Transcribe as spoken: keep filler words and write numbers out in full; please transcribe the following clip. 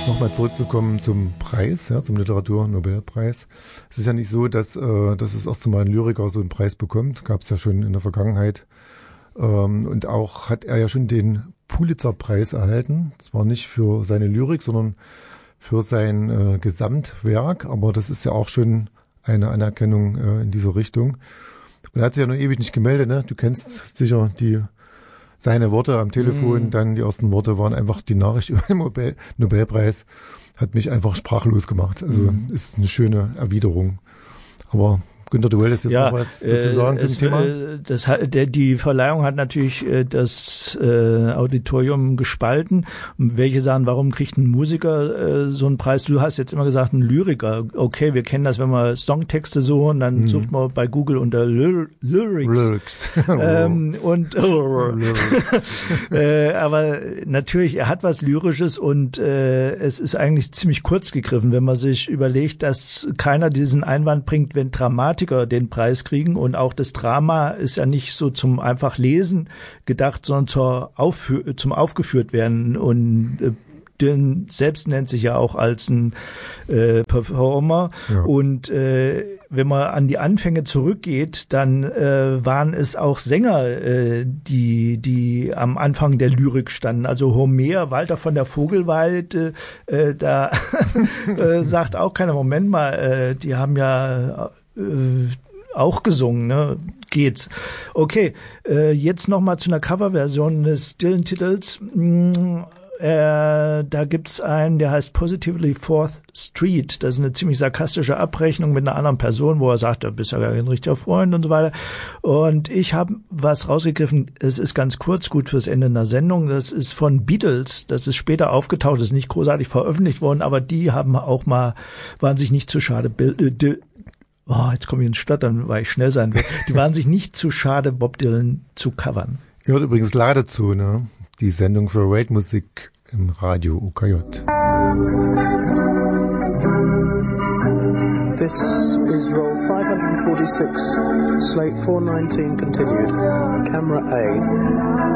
Nochmal zurückzukommen zum Preis, ja, zum Literaturnobelpreis. Es ist ja nicht so, dass, äh, dass das erste Mal ein Lyriker so einen Preis bekommt. Gab es ja schon in der Vergangenheit. Ähm, und auch hat er ja schon den Pulitzer-Preis erhalten. Zwar nicht für seine Lyrik, sondern für sein äh, Gesamtwerk. Aber das ist ja auch schon eine Anerkennung äh, in dieser Richtung. Und er hat sich ja noch ewig nicht gemeldet, ne? Du kennst sicher die seine Worte am Telefon, mm. dann die ersten Worte waren einfach die Nachricht über den Nobel- Nobelpreis, hat mich einfach sprachlos gemacht. Also mm. ist eine schöne Erwiderung. Aber Günther, du wolltest jetzt ja, noch was dazu sagen äh, zum Thema? Äh, das, der, die Verleihung hat natürlich äh, das äh, Auditorium gespalten. Welche sagen, warum kriegt ein Musiker äh, so einen Preis? Du hast jetzt immer gesagt, ein Lyriker. Okay, wir kennen das, wenn wir Songtexte suchen, dann mhm. sucht man bei Google unter Ly- Lyrics. Lyrics. ähm, und äh, aber natürlich, er hat was Lyrisches und äh, es ist eigentlich ziemlich kurz gegriffen, wenn man sich überlegt, dass keiner diesen Einwand bringt, wenn Dramatik den Preis kriegen, und auch das Drama ist ja nicht so zum einfach Lesen gedacht, sondern zur Aufführ- zum aufgeführt werden, und äh, Dylan selbst nennt sich ja auch als ein äh, Performer ja. und äh, wenn man an die Anfänge zurückgeht, dann äh, waren es auch Sänger, äh, die die am Anfang der Lyrik standen. Also Homer, Walter von der Vogelweide, äh, da äh, sagt auch keiner, Moment mal, äh, die haben ja äh, auch gesungen, ne? Geht's. Okay, äh, jetzt nochmal zu einer Coverversion des Dylan-Titels. Mm, Äh, da gibt's einen, der heißt Positively Fourth Street. Das ist eine ziemlich sarkastische Abrechnung mit einer anderen Person, wo er sagt, du bist ja gar kein richtiger Freund und so weiter. Und ich habe was rausgegriffen, es ist ganz kurz, gut fürs Ende einer Sendung. Das ist von Beatles, das ist später aufgetaucht, ist nicht großartig veröffentlicht worden, aber die haben auch mal, waren sich nicht zu schade, äh, oh, jetzt komme ich ins Stottern, weil ich schnell sein will. Die waren sich nicht zu schade, Bob Dylan zu covern. Hört übrigens leider zu, ne? Die Sendung für Weltmusik im Radio U K J. This is roll five forty-six, slate four nineteen continued, camera A.